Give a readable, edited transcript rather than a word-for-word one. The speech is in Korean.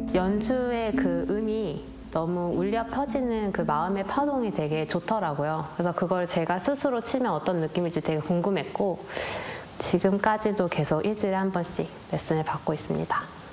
연주의 그 음이 너무 울려 퍼지는 그 마음의 파동이 되게 좋더라고요. 그래서 그걸 제가 스스로 치면 어떤 느낌일지 되게 궁금했고 지금까지도 계속 일주일에 한 번씩 레슨을 받고 있습니다.